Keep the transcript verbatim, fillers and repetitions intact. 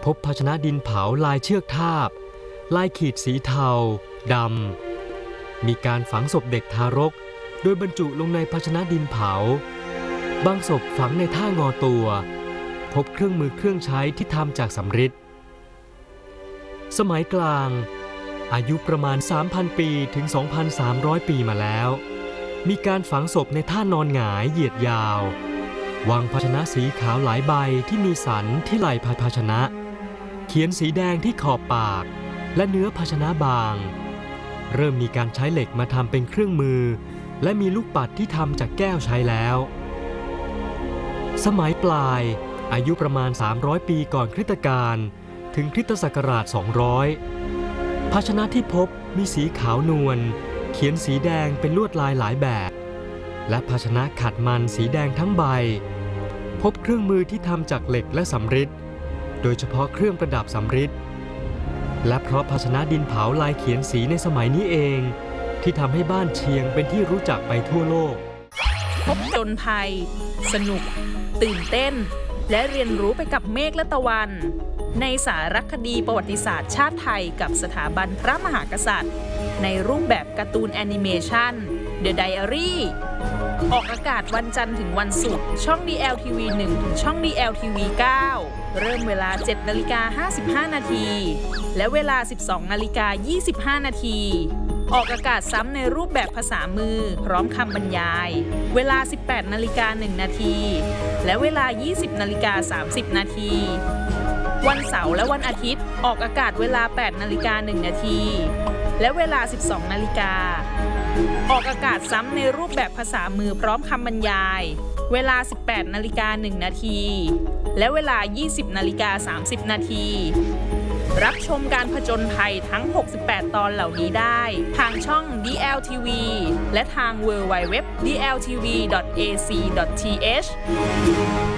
พบภาชนะดินเผาลายเชือกทาบลายขีดสีเทาดำมีการฝังศพเด็กทารกโดยบรรจุลงในภาชนะดินเผาบางศพฝังในท่างอตัวพบเครื่องมือเครื่องใช้ที่ทำจากสำริดสมัยกลางอายุประมาณ สามพัน ปีถึง สองพันสามร้อย ปีมาแล้วมีการฝังศพในท่านอนหงายเหยียดยาววางภาชนะสีขาวหลายใบที่มีสันที่ไหล่ภาชนะเขียนสีแดงที่ขอบปากและเนื้อภาชนะบางเริ่มมีการใช้เหล็กมาทำเป็นเครื่องมือและมีลูกปัดที่ทำจากแก้วใช้แล้วสมัยปลายอายุประมาณ สามร้อย ปีก่อนคริสตกาลถึงคริสตศักราช สองร้อย ภาชนะที่พบมีสีขาวนวลเขียนสีแดงเป็นลวดลายหลายแบบและภาชนะขัดมันสีแดงทั้งใบพบเครื่องมือที่ทำจากเหล็กและสำริดโดยเฉพาะเครื่องประดับสำริดและเพราะภาชนะดินเผาลายเขียนสีในสมัยนี้เองที่ทำให้บ้านเชียงเป็นที่รู้จักไปทั่วโลกพบจนภัยสนุกตื่นเต้นและเรียนรู้ไปกับเมฆและตะวันในสารคดีประวัติศาสตร์ชาติไทยกับสถาบันพระมหากษัตริย์ในรูปแบบการ์ตูนแอนิเมชัน The Diary ออกอากาศวันจันทร์ถึงวันศุกร์ช่อง ดี แอล ที วี หนึ่ง ถึงช่อง ดี แอล ที วี เก้า เริ่มเวลา เจ็ดนาฬิกาห้าสิบห้า นาทีและเวลา สิบสองนาฬิกายี่สิบห้า นาทีออกอากาศซ้ำในรูปแบบภาษามือพร้อมคำบรรยายเวลา สิบแปดนาฬิกาหนึ่ง นาทีและเวลา ยี่สิบนาฬิกาสามสิบ นาทีวันเสาร์และวันอาทิตย์ออกอากาศเวลา แปดนาฬิกาหนึ่ง นาทีและเวลา สิบสองนาฬิกาออกอากาศซ้ำในรูปแบบภาษามือพร้อมคำบรรยายเวลา สิบแปดนาฬิกาหนึ่ง นาทีและเวลา ยี่สิบนาฬิกาสามสิบ นาทีรับชมการผจญภัยทั้ง หกสิบแปด ตอนเหล่านี้ได้ทางช่อง ดี แอล ที วี และทาง ดับเบิลยู ดับเบิลยู ดับเบิลยู ดอท ดี แอล ที วี ดอท เอ ซี ดอท ที เอช